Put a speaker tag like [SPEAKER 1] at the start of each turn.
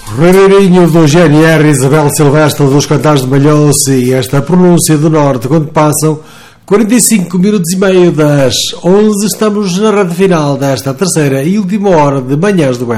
[SPEAKER 1] Ribeirinho do GNR, Isabel Silvestre dos Cantares de Malhoce e esta pronúncia do Norte, quando passam 45 minutos e meio das 11, estamos na reta final desta terceira e última hora de Manhãs do Bem.